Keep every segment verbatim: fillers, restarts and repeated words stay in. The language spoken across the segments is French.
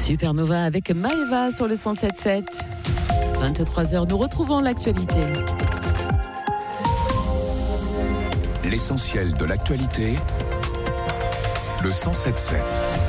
Supernova avec Maëva sur le cent sept sept. vingt-trois heures, nous retrouvons l'actualité. L'essentiel de l'actualité, le cent sept sept.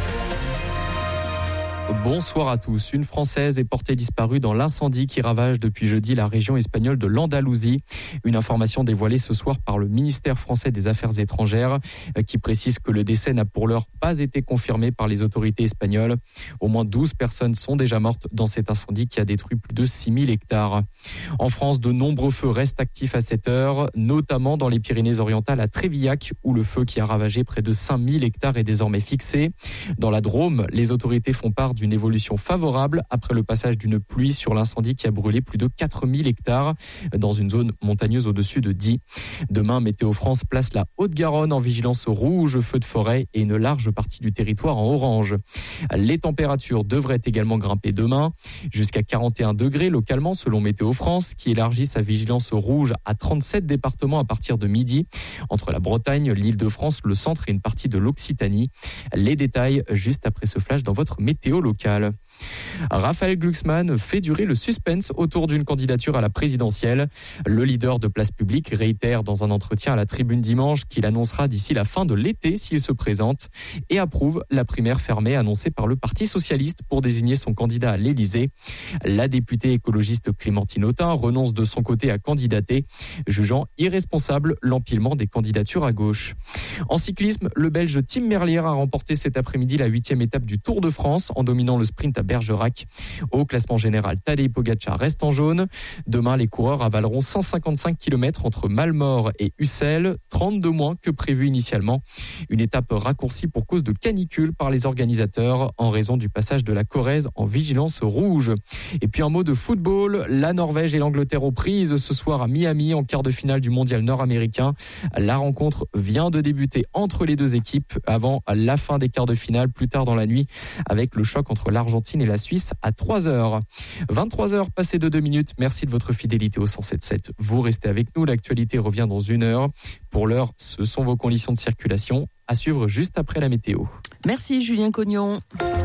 Bonsoir à tous. Une Française est portée disparue dans l'incendie qui ravage depuis jeudi la région espagnole de l'Andalousie. Une information dévoilée ce soir par le ministère français des Affaires étrangères qui précise que le décès n'a pour l'heure pas été confirmé par les autorités espagnoles. Au moins douze personnes sont déjà mortes dans cet incendie qui a détruit plus de six mille hectares. En France, de nombreux feux restent actifs à cette heure, notamment dans les Pyrénées-Orientales à Trévillac où le feu qui a ravagé près de cinq mille hectares est désormais fixé. Dans la Drôme, les autorités font part d'une évolution favorable après le passage d'une pluie sur l'incendie qui a brûlé plus de quatre mille hectares dans une zone montagneuse au-dessus de Die. Demain, Météo France place la Haute-Garonne en vigilance rouge, feu de forêt et une large partie du territoire en orange. Les températures devraient également grimper demain jusqu'à quarante et un degrés localement selon Météo France qui élargit sa vigilance rouge à trente-sept départements à partir de midi entre la Bretagne, l'Île-de-France, le centre et une partie de l'Occitanie. Les détails juste après ce flash dans votre météo locale. Raphaël Glucksmann fait durer le suspense autour d'une candidature à la présidentielle. Le leader de Place Publique réitère dans un entretien à la Tribune dimanche qu'il annoncera d'ici la fin de l'été s'il se présente et approuve la primaire fermée annoncée par le Parti socialiste pour désigner son candidat à l'Élysée. La députée écologiste Clémentine Autain renonce de son côté à candidater, jugeant irresponsable l'empilement des candidatures à gauche. En cyclisme, le Belge Tim Merlier a remporté cet après-midi la huitième étape du Tour de France en dominant le sprint à Bergerac. Au classement général, Tadej Pogačar reste en jaune. Demain, les coureurs avaleront cent cinquante-cinq kilomètres entre Malmort et Ussel, trente-deux moins que prévu initialement. Une étape raccourcie pour cause de canicule par les organisateurs en raison du passage de la Corrèze en vigilance rouge. Et puis un mot de football, la Norvège et l'Angleterre aux prises ce soir à Miami en quart de finale du mondial nord-américain. La rencontre vient de débuter entre les deux équipes avant la fin des quarts de finale plus tard dans la nuit avec le choc entre l'Argentine et la Suisse à trois heures. vingt-trois heures passées de deux minutes. Merci de votre fidélité au cent sept sept. Vous restez avec nous. L'actualité revient dans une heure. Pour l'heure, ce sont vos conditions de circulation à suivre juste après la météo. Merci Julien Cognon.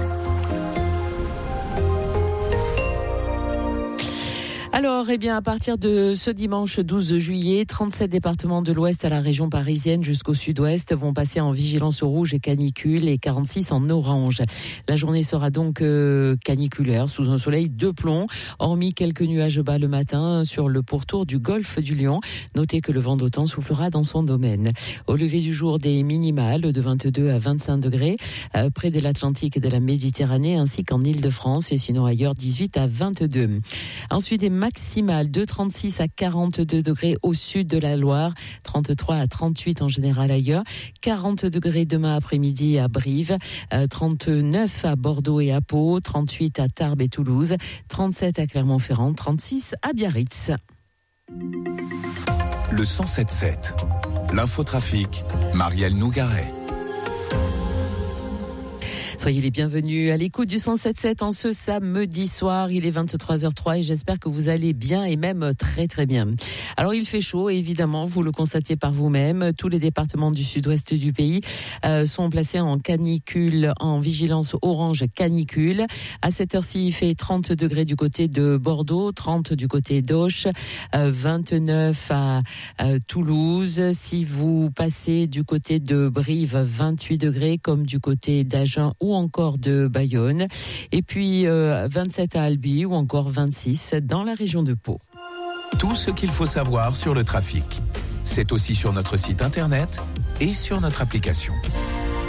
Alors, eh bien, à partir de ce dimanche douze juillet, trente-sept départements de l'Ouest à la région parisienne jusqu'au Sud-Ouest vont passer en vigilance rouge et canicule et quarante-six en orange. La journée sera donc euh, caniculaire sous un soleil de plomb, hormis quelques nuages bas le matin sur le pourtour du golfe du Lion. Notez que le vent d'automne soufflera dans son domaine. Au lever du jour, des minimales de vingt-deux à vingt-cinq degrés euh, près de l'Atlantique et de la Méditerranée ainsi qu'en Île-de-France et sinon ailleurs dix-huit à vingt-deux. Ensuite, des maximale de trente-six à quarante-deux degrés au sud de la Loire, trente-trois à trente-huit en général ailleurs, quarante degrés demain après-midi à Brive, trente-neuf à Bordeaux et à Pau, trente-huit à Tarbes et Toulouse, trente-sept à Clermont-Ferrand, trente-six à Biarritz. Le cent sept sept, l'infotrafic, Marielle Nougaret. Soyez les bienvenus à l'écoute du cent sept sept en ce samedi soir. Il est vingt-trois heures zéro trois et j'espère que vous allez bien et même très très bien. Alors il fait chaud et évidemment, vous le constatez par vous-même. Tous les départements du sud-ouest du pays euh, sont placés en canicule, en vigilance orange canicule. À cette heure-ci, il fait trente degrés du côté de Bordeaux, trente du côté d'Auch, euh, vingt-neuf à euh, Toulouse. Si vous passez du côté de Brive, vingt-huit degrés comme du côté d'Agen ou encore de Bayonne, et puis euh, vingt-sept à Albi ou encore vingt-six dans la région de Pau. Tout ce qu'il faut savoir sur le trafic, c'est aussi sur notre site internet et sur notre application.